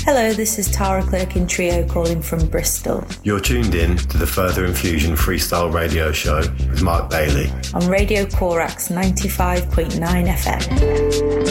Hello, this is Tara Clerkin Trio calling from Bristol. You're tuned in to the Further Infusion Freestyle Radio Show with Mark Bailey on Radio Corax 95.9 FM.